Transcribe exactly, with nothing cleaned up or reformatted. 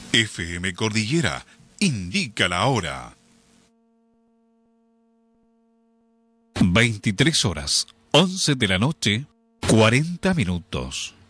F M Cordillera indica la hora. veintitrés horas, once de la noche, cuarenta minutos.